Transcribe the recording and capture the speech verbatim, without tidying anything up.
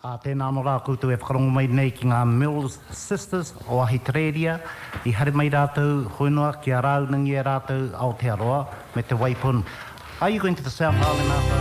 A tēnā no rā koutou e whakarongo mai nei ki ngā Mills Sisters o Ahitereiria. I hare mai rātou hoinoa ki a rāunangi e rātou Aotearoa me te waipun. Are you going to the South Island after?